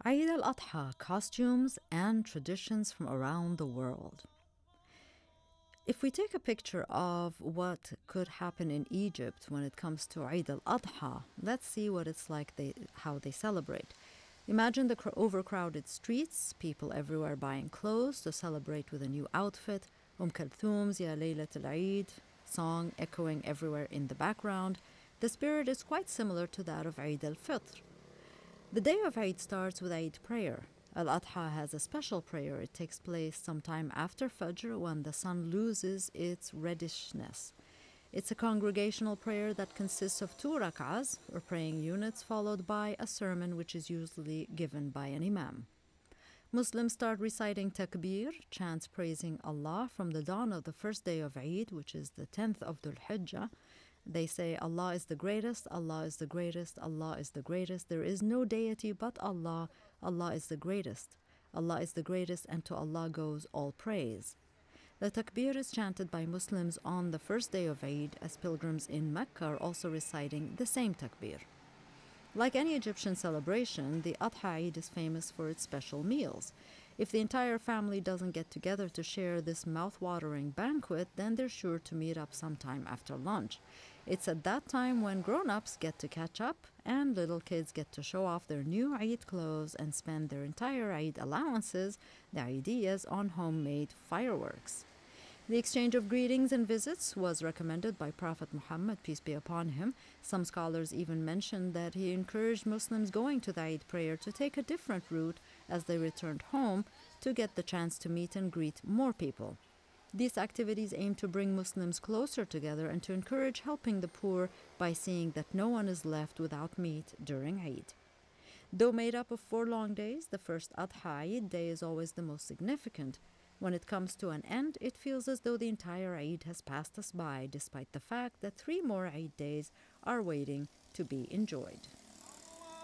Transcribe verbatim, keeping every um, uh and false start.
Eid al-Adha, costumes and traditions from around the world. If we take a picture of what could happen in Egypt when it comes to Eid al-Adha, let's see what it's like they, how they celebrate. Imagine the cr- overcrowded streets, people everywhere buying clothes to celebrate with a new outfit, Umm Kulthum's Ya Laylat al-Eid song echoing everywhere in the background. The spirit is quite similar to that of Eid al-Fitr. The day of Eid starts with Eid prayer. Al-Adha has a special prayer. It takes place sometime after Fajr when the sun loses its reddishness. It's a congregational prayer that consists of two rak'ahs, or praying units, followed by a sermon which is usually given by an imam. Muslims start reciting takbir, chants praising Allah from the dawn of the first day of Eid, which is the tenth of Dhul Hijjah. They say, Allah is the greatest, Allah is the greatest, Allah is the greatest. There is no deity but Allah, Allah is the greatest. Allah is the greatest, and to Allah goes all praise. The takbir is chanted by Muslims on the first day of Eid, as pilgrims in Mecca are also reciting the same takbir. Like any Egyptian celebration, the Adha Eid is famous for its special meals. If the entire family doesn't get together to share this mouth-watering banquet, then they're sure to meet up sometime after lunch. It's at that time when grown-ups get to catch up and little kids get to show off their new Eid clothes and spend their entire Eid allowances, the ideas, on homemade fireworks. The exchange of greetings and visits was recommended by Prophet Muhammad, peace be upon him. Some scholars even mentioned that he encouraged Muslims going to the Eid prayer to take a different route as they returned home to get the chance to meet and greet more people. These activities aim to bring Muslims closer together and to encourage helping the poor by seeing that no one is left without meat during Eid. Though made up of four long days, the first Adha Eid day is always the most significant. When it comes to an end, it feels as though the entire Eid has passed us by, despite the fact that three more Eid days are waiting to be enjoyed.